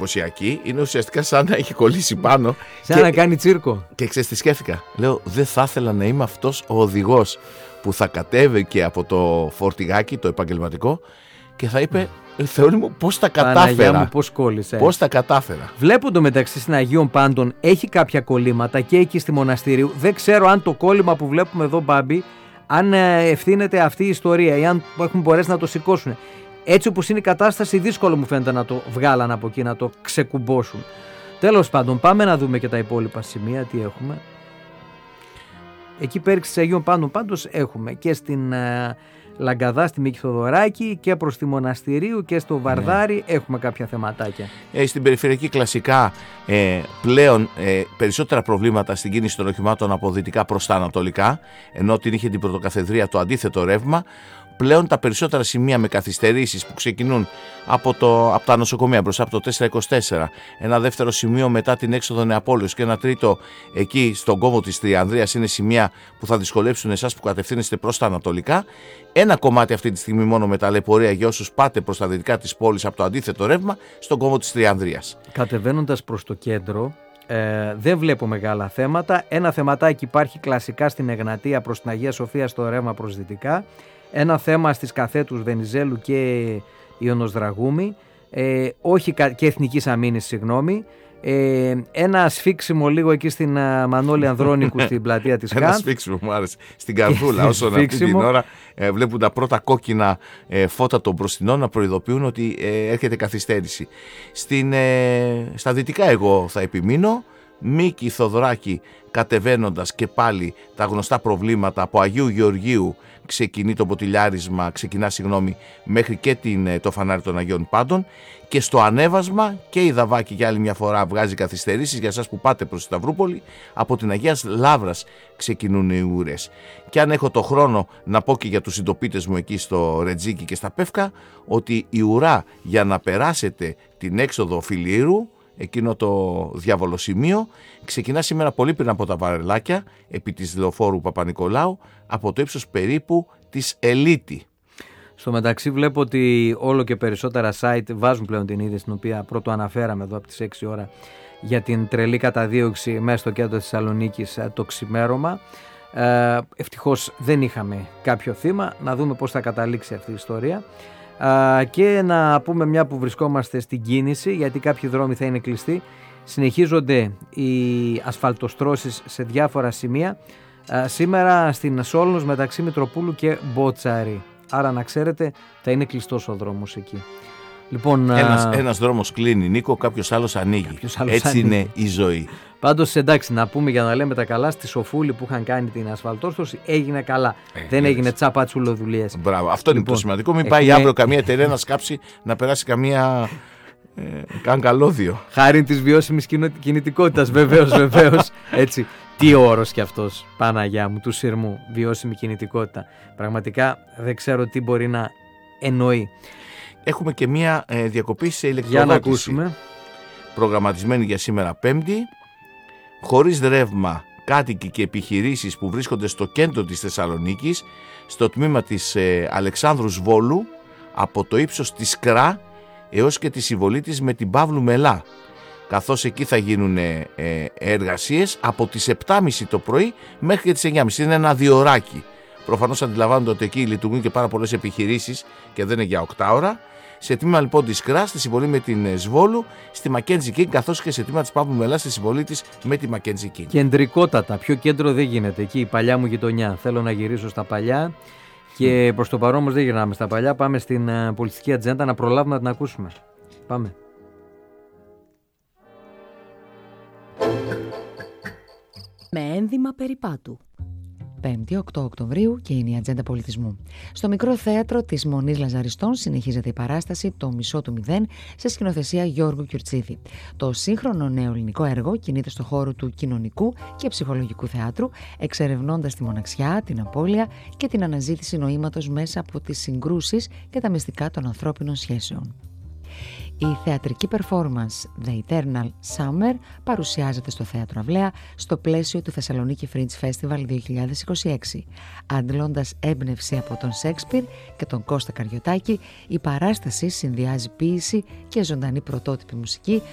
εντυπωσιακή. Είναι ουσιαστικά σαν να έχει κολλήσει πάνω. Σαν να κάνει τσίρκο. Και ξέρεις τι σκέφτηκα? Λέω, δεν θα ήθελα να είμαι αυτός ο οδηγός που θα κατέβηκε από το φορτηγάκι, το επαγγελματικό, και θα είπε, Θεόλη μου, πώς τα κατάφερα. Παναγιά μου, πώς κόλλησε. Πώς τα κατάφερα. Βλέπω το μεταξύ στην Αγίων Πάντων έχει κάποια κολλήματα και εκεί στη Μοναστηρίου. Δεν ξέρω αν το κόλλημα που βλέπουμε εδώ, Μπάμπη, αν ευθύνεται αυτή η ιστορία ή αν έχουν μπορέσει να το σηκώσουν. Έτσι όπως είναι η κατάσταση, δύσκολο μου φαίνεται να το βγάλαν από εκεί, να το ξεκουμπώσουν. Τέλος πάντων, πάμε να δούμε και τα υπόλοιπα σημεία, τι έχουμε. Εκεί πέριξη της Αγίων Πάντων πάντως έχουμε και στην Λαγκαδά, στη Μίκη Θοδωράκη, και προς τη Μοναστηρίου και στο Βαρδάρι έχουμε κάποια θεματάκια. Στην περιφερειακή κλασικά πλέον περισσότερα προβλήματα στην κίνηση των οχημάτων από δυτικά προς τα ανατολικά, ενώ την είχε την πρωτοκαθεδρία το αντίθετο ρεύμα. Πλέον τα περισσότερα σημεία με καθυστερήσεις που ξεκινούν από τα νοσοκομεία μπροστά από το 424, ένα δεύτερο σημείο μετά την έξοδο Νεαπόλεως και ένα τρίτο εκεί στον κόμβο της Τριανδρίας είναι σημεία που θα δυσκολέψουν εσάς που κατευθύνεστε προς τα ανατολικά. Ένα κομμάτι αυτή τη στιγμή μόνο με ταλαιπωρία για όσους πάτε προς τα δυτικά της πόλης από το αντίθετο ρεύμα στον κόμβο της Τριανδρίας. Κατεβαίνοντας προς το κέντρο, δεν βλέπω μεγάλα θέματα. Ένα θεματάκι υπάρχει κλασικά στην Εγνατία προς την Αγία Σοφία στο ρεύμα προς δυτικά. Ένα θέμα στις Καθέτους Βενιζέλου και Ιωνοσδραγούμη, όχι και Εθνικής Αμήνης, συγγνώμη. Ένα σφίξιμο λίγο εκεί στην Μανώλη Ανδρώνικου στην πλατεία της Χάντ. Ένα σφίξιμο μου άρεσε στην Καρδούλα, όσον αυτή την ώρα βλέπουν τα πρώτα κόκκινα φώτα των μπροστινών να προειδοποιούν ότι έρχεται καθυστέρηση. Στα δυτικά εγώ θα επιμείνω. Μίκη Θοδωράκη κατεβαίνοντας και πάλι τα γνωστά προβλήματα από Αγίου Γεωργίου ξεκινά μέχρι και το φανάρι των Αγίων Πάντων, και στο ανέβασμα και η Δαβάκη για άλλη μια φορά βγάζει καθυστερήσεις για εσάς που πάτε προς τη Σταυρούπολη. Από την Αγίας Λαύρας ξεκινούν οι ουρές. Και αν έχω το χρόνο να πω και για τους συντοπίτες μου εκεί στο Ρετζίκι και στα Πεύκα, ότι η ουρά για να περάσετε την έξοδο Φιλιήρου, εκείνο το διαβολοσημείο, ξεκινά σήμερα πολύ πριν από τα βαρελάκια επί της λεωφόρου Παπα-Νικολάου, από το ύψος περίπου της Ελίτη. Στο μεταξύ βλέπω ότι όλο και περισσότερα site βάζουν πλέον την είδηση, την οποία πρώτο αναφέραμε εδώ από τις 6 ώρα, για την τρελή καταδίωξη μέσα στο κέντρο της Θεσσαλονίκης το ξημέρωμα. Ευτυχώς δεν είχαμε κάποιο θύμα. Να δούμε πώς θα καταλήξει αυτή η ιστορία. Και να πούμε, μια που βρισκόμαστε στην κίνηση, γιατί κάποιοι δρόμοι θα είναι κλειστοί, συνεχίζονται οι ασφαλτοστρώσεις σε διάφορα σημεία. Σήμερα στην Σόλνος μεταξύ Μητροπούλου και Μπότσαρη. Άρα να ξέρετε, θα είναι κλειστός ο δρόμος εκεί. Λοιπόν, ένας δρόμος κλείνει, Νίκο, κάποιος άλλος ανοίγει. Έτσι είναι η ζωή. Πάντως, εντάξει, να πούμε για να λέμε τα καλά, στη Σοφούλη που είχαν κάνει την ασφαλτόστρωση έγινε καλά. Δεν έγινε τσαπατσουλοδουλειές. Μπράβο, αυτό είναι το σημαντικό. Μην πάει αύριο καμία εταιρεία να σκάψει, να περάσει καν καλώδιο. Χάρη της βιώσιμης κινητικότητας, βεβαίως. Έτσι. Τι όρος κι αυτός, Παναγιά μου, του σειρμού, βιώσιμη κινητικότητα. Πραγματικά δεν ξέρω τι μπορεί να εννοεί. Έχουμε και μια διακοπή σε ηλεκτροδότηση. Για να ακούσουμε. Προγραμματισμένη για σήμερα Πέμπτη. Χωρίς ρεύμα κάτοικοι και επιχειρήσεις που βρίσκονται στο κέντρο της Θεσσαλονίκης, στο τμήμα της Αλεξάνδρου Βόλου, από το ύψος της Κρά έως και τη συμβολή της με την Παύλου Μελά. Καθώς εκεί θα γίνουν εργασίες από τις 7.30 το πρωί μέχρι και τις 9.30. Είναι ένα διωράκι. Προφανώς αντιλαμβάνονται ότι εκεί λειτουργούν και πάρα πολλές επιχειρήσεις και δεν είναι για 8 ώρα. Σε τμήμα λοιπόν της ΚΡΑ, στη συμβολή με την Σβόλου, στη Μακέντζι Κίνγκ, καθώς και σε τμήμα της Παύλου Μελά, στη συμβολή της με τη Μακέντζι Κίνγκ. Κεντρικότατα, πιο κέντρο δεν γίνεται. Εκεί η παλιά μου γειτονιά. Θέλω να γυρίσω στα παλιά και προς το παρόν όμως δεν γυρνάμε στα παλιά. Πάμε στην πολιτιστική ατζέντα να προλάβουμε να την ακούσουμε. Πάμε. Με ένδυμα περιπάτου. 5η 8 Οκτωβρίου και είναι η Ατζέντα Πολιτισμού. Στο μικρό θέατρο της Μονής Λαζαριστών συνεχίζεται η παράσταση «Το μισό του μηδέν» σε σκηνοθεσία Γιώργου Κιουρτσίδη. Το σύγχρονο νέο ελληνικό έργο κινείται στο χώρο του κοινωνικού και ψυχολογικού θεάτρου, εξερευνώντας τη μοναξιά, την απώλεια και την αναζήτηση νοήματος μέσα από τις συγκρούσεις και τα μυστικά των ανθρώπινων σχέσεων. Η θεατρική performance The Eternal Summer παρουσιάζεται στο Θέατρο Αυλαία στο πλαίσιο του Θεσσαλονίκη Fringe Festival 2026. Αντλώντας έμπνευση από τον Σέξπιρ και τον Κώστα Καριωτάκη, η παράσταση συνδυάζει ποίηση και ζωντανή πρωτότυπη μουσική